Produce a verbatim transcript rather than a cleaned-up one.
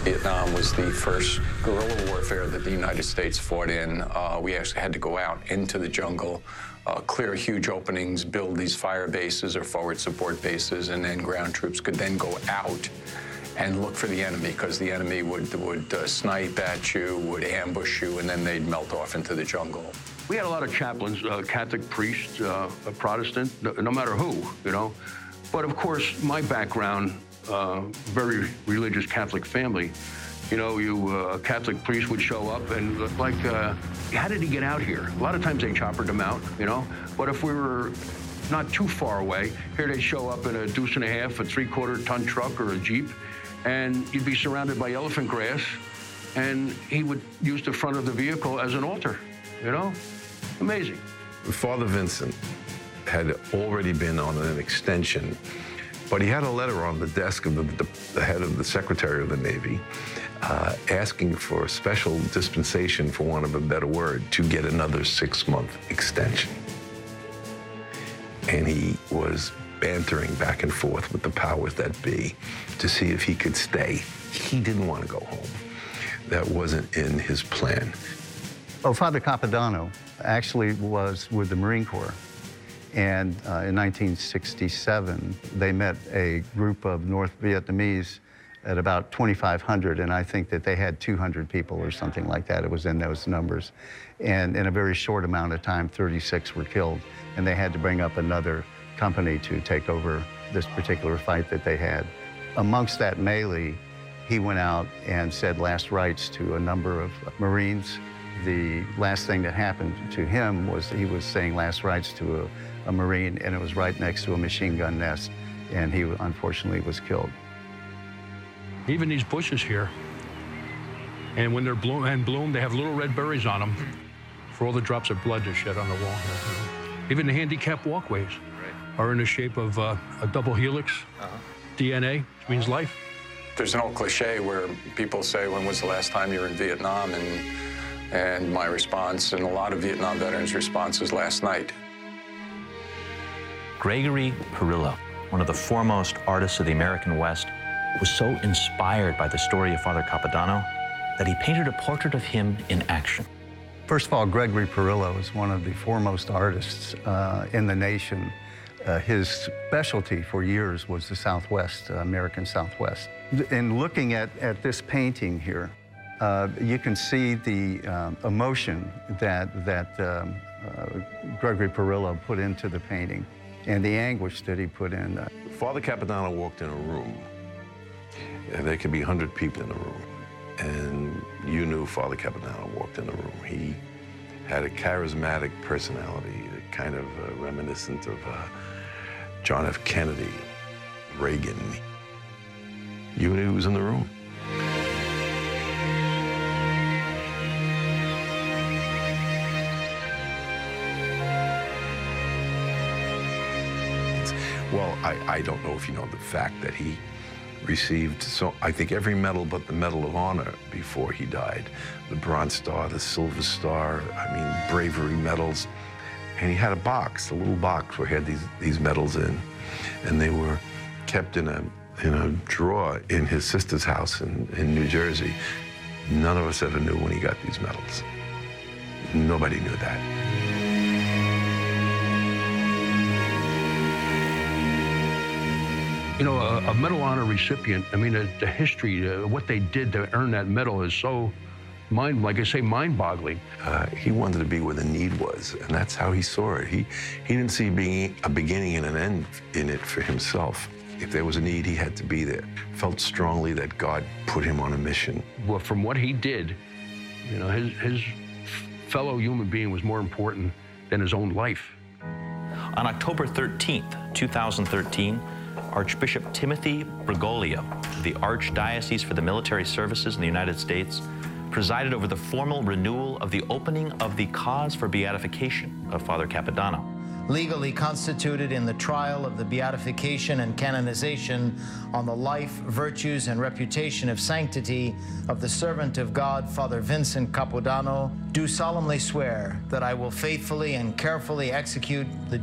Vietnam was the first guerrilla warfare that the United States fought in. Uh, we actually had to go out into the jungle, uh, clear huge openings, build these fire bases or forward support bases, and then ground troops could then go out and look for the enemy, because the enemy would, would uh, snipe at you, would ambush you, and then they'd melt off into the jungle. We had a lot of chaplains, uh, Catholic priests, uh, a Protestant, no, no matter who, you know. But of course, my background, uh, very religious Catholic family, you know, you, uh, a Catholic priest would show up and like, uh, how did he get out here? A lot of times they choppered him out, you know. But if we were not too far away, here they show up in a deuce and a half, a three-quarter ton truck or a Jeep, and you'd be surrounded by elephant grass, and he would use the front of the vehicle as an altar, you know? Amazing. Father Vincent had already been on an extension, but he had a letter on the desk of the, the, the head of the Secretary of the Navy uh, asking for a special dispensation, for want of a better word, to get another six-month extension. And he was bantering back and forth with the powers that be to see if he could stay. He didn't want to go home. That wasn't in his plan. Oh, Father Capodanno actually was with the Marine Corps. And uh, in nineteen sixty-seven, they met a group of North Vietnamese at about twenty-five hundred, and I think that they had two hundred people or something like that. It was in those numbers. And in a very short amount of time, thirty-six were killed, and they had to bring up another company to take over this particular fight that they had. Amongst that melee, he went out and said last rites to a number of Marines. The last thing that happened to him was he was saying last rites to a, a Marine, and it was right next to a machine gun nest, and he unfortunately was killed. Even these bushes here, and when they're bloom and bloom, they have little red berries on them for all the drops of blood to shed on the wall. Even the handicap walkways are in the shape of uh, a double helix, uh-huh. D N A, which means life. There's an old cliche where people say, when was the last time you were in Vietnam? And, and my response, and a lot of Vietnam veterans' response, is last night. Gregory Perillo, one of the foremost artists of the American West, was so inspired by the story of Father Capodanno that he painted a portrait of him in action. First of all, Gregory Perillo is one of the foremost artists uh, in the nation. Uh, his specialty for years was the Southwest, uh, American Southwest. In looking at, at this painting here, uh, you can see the um, emotion that, that um, uh, Gregory Perillo put into the painting and the anguish that he put in. Uh, Father Capodanno walked in a room, and there could be a hundred people in the room, and you knew Father Capodanno walked in the room. He had a charismatic personality, kind of uh, reminiscent of uh, John F. Kennedy, Reagan. You knew he was in the room. Well, I, I don't know if you know the fact that he received, so I think, every medal but the Medal of Honor before he died. The Bronze Star, the Silver Star, I mean, bravery medals. And he had a box, a little box where he had these, these medals in. And they were kept in a, in a drawer in his sister's house in, in New Jersey. None of us ever knew when he got these medals. Nobody knew that. You know, a, a Medal of Honor recipient, I mean, the, the history, uh, what they did to earn that medal is so mind, like I say, mind-boggling. Uh, he wanted to be where the need was, and that's how he saw it. He, he didn't see being a beginning and an end in it for himself. If there was a need, he had to be there. Felt strongly that God put him on a mission. Well, from what he did, you know, his, his fellow human being was more important than his own life. On October thirteenth, two thousand thirteen, Archbishop Timothy Bergoglio, of the Archdiocese for the Military Services in the United States, presided over the formal renewal of the opening of the cause for beatification of Father Capodanno. Legally constituted in the trial of the beatification and canonization on the life, virtues, and reputation of sanctity of the servant of God, Father Vincent Capodanno, do solemnly swear that I will faithfully and carefully execute the